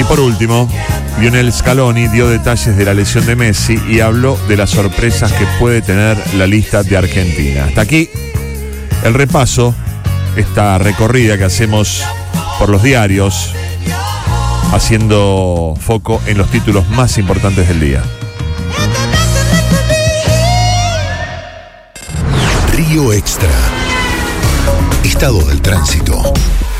Y por último, Lionel Scaloni dio detalles de la lesión de Messi y habló de las sorpresas que puede tener la lista de Argentina. Hasta aquí el repaso, esta recorrida que hacemos por los diarios, haciendo foco en los títulos más importantes del día. Río Extra. Estado del tránsito.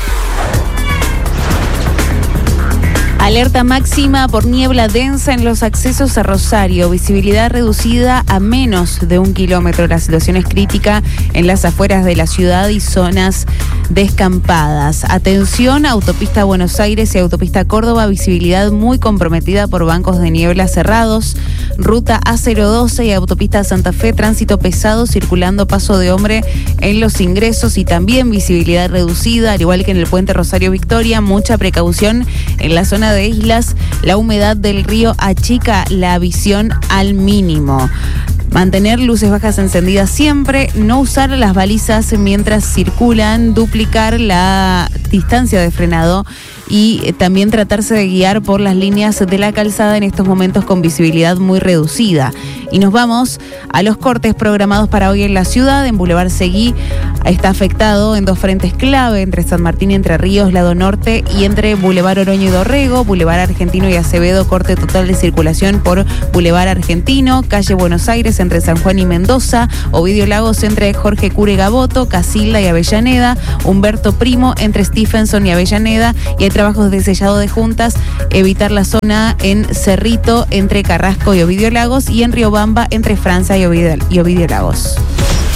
Alerta máxima por niebla densa en los accesos a Rosario. Visibilidad reducida a menos de 1 kilómetro. La situación es crítica en las afueras de la ciudad y zonas descampadas. Atención, autopista Buenos Aires y autopista Córdoba. Visibilidad muy comprometida por bancos de niebla cerrados. Ruta A012 y autopista Santa Fe. Tránsito pesado circulando paso de hombre en los ingresos y también visibilidad reducida, al igual que en el puente Rosario Victoria. Mucha precaución en la zona de Islas. La humedad del río achica la visión al mínimo. Mantener luces bajas encendidas siempre, no usar las balizas mientras circulan, duplicar la distancia de frenado y también tratarse de guiar por las líneas de la calzada en estos momentos con visibilidad muy reducida. Y nos vamos a los cortes programados para hoy en la ciudad. En Boulevard Seguí está afectado en 2 frentes clave, entre San Martín y Entre Ríos, lado norte, y entre Boulevard Oroño y Dorrego, Boulevard Argentino y Acevedo, corte total de circulación por Boulevard Argentino, calle Buenos Aires entre San Juan y Mendoza, Ovidio Lagos entre Jorge Cure y Gaboto, Casilda y Avellaneda, Humberto Primo entre Stephenson y Avellaneda, y hay trabajos de sellado de juntas. Evitar la zona en Cerrito entre Carrasco y Ovidio Lagos, y en Riobamba entre Francia y Ovidio Lagos.